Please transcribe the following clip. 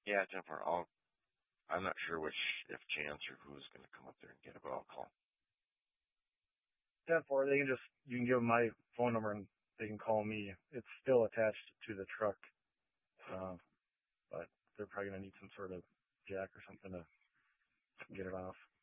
Yeah, 10-4. I'm not sure if Chance or who's going to come up there and get it, but I'll call. 10-4. You can give them my phone number and they can call me. It's still attached to the truck, but they're probably going to need some sort of jack or something to get it off.